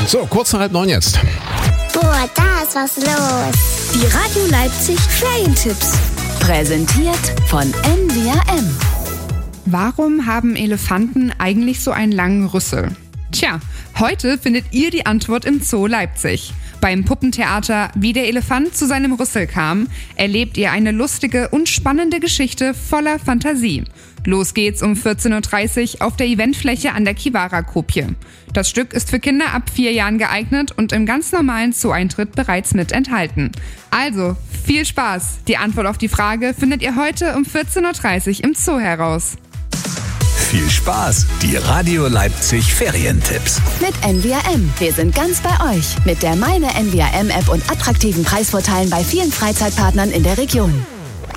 So, kurz nach 8:30 jetzt. Boah, da ist was los. Die Radio Leipzig Ferientipps. Präsentiert von NWRM. Warum haben Elefanten eigentlich so einen langen Rüssel? Tja, heute findet ihr die Antwort im Zoo Leipzig. Beim Puppentheater Wie der Elefant zu seinem Rüssel kam, erlebt ihr eine lustige und spannende Geschichte voller Fantasie. Los geht's um 14:30 Uhr auf der Eventfläche an der Kivara-Kopie. Das Stück ist für Kinder ab 4 Jahren geeignet und im ganz normalen Zoo-Eintritt bereits mit enthalten. Also, viel Spaß! Die Antwort auf die Frage findet ihr heute um 14:30 Uhr im Zoo heraus. Viel Spaß! Die Radio Leipzig Ferientipps. Mit NWRM. Wir sind ganz bei euch. Mit der Meine NWRM-App und attraktiven Preisvorteilen bei vielen Freizeitpartnern in der Region.